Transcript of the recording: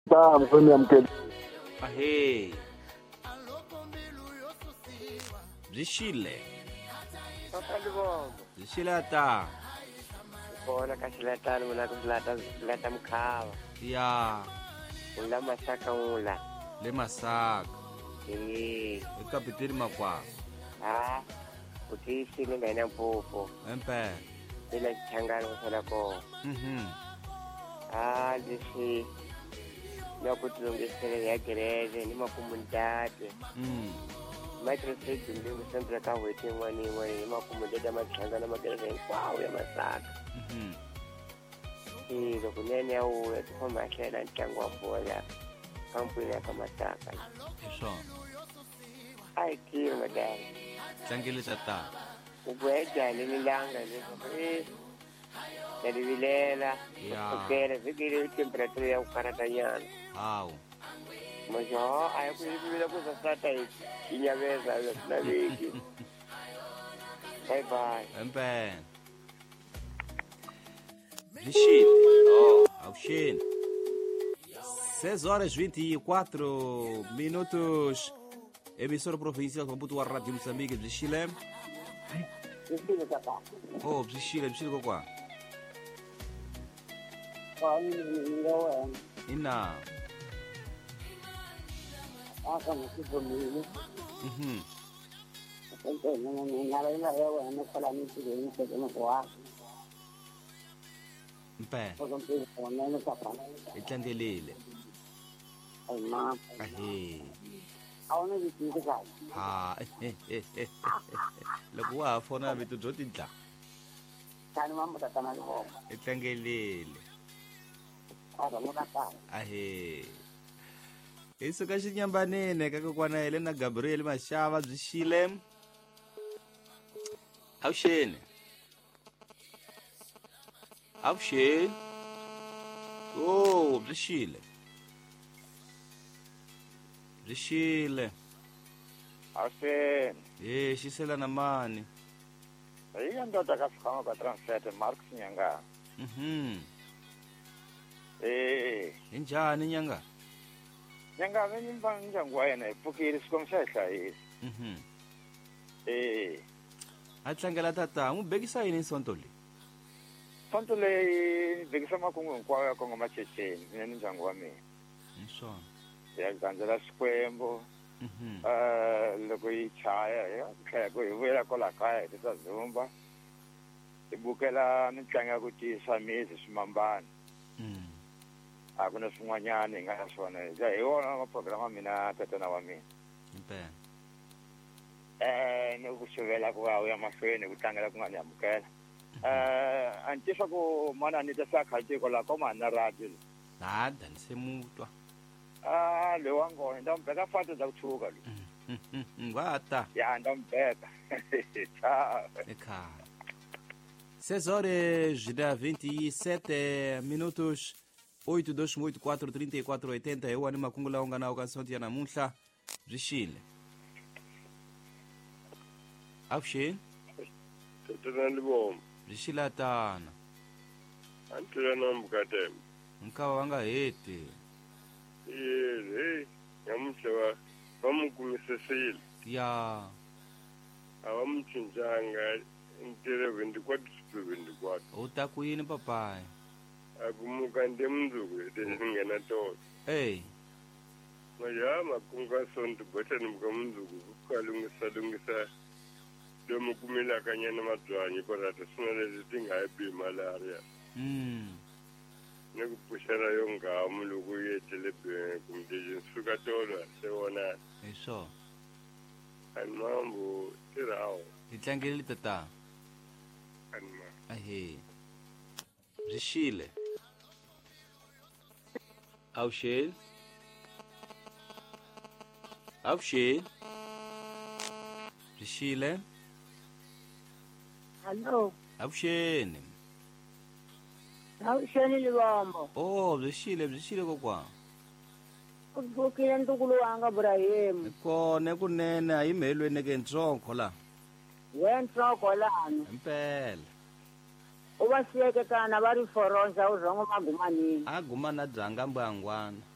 Ta mfuni amkeli. Ahe. Bzishile. Papalibongo. Bzishile ata. Bona kasilatani mula kusilata mkhawa. Ya. Ula masaka ula. Le masaka. Ekapiteni makwa. Ah. Utisile ngena mpopo. Empe. Ila changalo kusala ko. Disi. Nakutulungisele ya gereze ni makumundate. Microsoft ndio sempre ka wete wani makumundate machanga na magereze kwao ya masaka. Ilo kunene au tukoma shela ntangwa bola. Kampuni ya kamasaka. So. Ai kio madai. Tangile tata. Ubweja lilanga nalivilela ukera zikiri temperatura ya ukaratanyana Au. majo ayakuivila kusasata inyaveza na wiki. Bye bye. Empe. Bzishile. Auxin. 6h24. Emissora provincial Maputo wa Radio Moçambique, Bzishile. Oh, Bzishile kwa. Ina. Mpe. Itlandelile. Ahe. Ha. Loko wa fona vitu byo tintla. Itlangelile. Ahe. Isuka xinyambanene ka kokwana Helena Gabriel Mashava Bzishile. Auxene. Auxene. Oh, Bzishile. Bzishile. Auxene. Xisela na mani. Aí ndoda kafikanga ka transfer Marks nyanga. Injani nyanga? Nyanga veni ndyangu wa yena ipfukile sikomshayihlayisa. Atlangela tata, ubekisa yini nsonto le? Sonto leyi vekisa makungu hinkwawo ya kongo machecheni mina ni ndyangu wa mina. Nsona. Ya gandzela Xikwembu. Loko yi chaya ya tlhela ku hi vuyela kwala kaya hi tisa Zumba. Hi bukela mitlangu ya ku tiyisa mizi swimambana. A ku na swin'wanyana hi nga na swona hi wona maprogramu ya mina tatana wa mina. Ni ku xivela ku ya mahlweni ku tlangela ku nga ni amukela. A ni tisa ku mana ni tisa khatiko la ko mana radio. Nada nisemutwa. Lewa ngone ndombeka fata za kuthuka lo. Ngwata. Ya ndombeka. Ciao. Ekhaya. 6h27. 82843480 ewani makungu lawo nga nawo kansonti ya namunhla Bzishile. Auxin. Tatana libomba. Bzishile atana. Antula nombukatema. Nkawa wanga hete. Hey, nyamuhla bamukumisesile. Ya. Awamtshintshanga intele 24 Utakuyini papai? akumuka ndemzuku ngena to. Hey. Maya makunga sonto botani mukamzuku kukalungisa domukumila kanyana madzwanyi korata sinale tingaibi malaria. Nekupushara yongamu loku yetele kumdeji suka tola sewona. Eso. Animambo tirao. Itlangeli tata. Anima. Ahe. Bzishile. Auxin. Auxin. Bzishile. Hello. Auxin. Auxene libombo. Oh, Bzishile kokwa. Ukukile ntukulu wanga Ibrahim. Kone kunene ayimelweni ke ntsonko la. Yenhloko lana. Impela. Ubasiyeke kana bari foronza uzongo magumani. Aguma na dzanga mbangwana.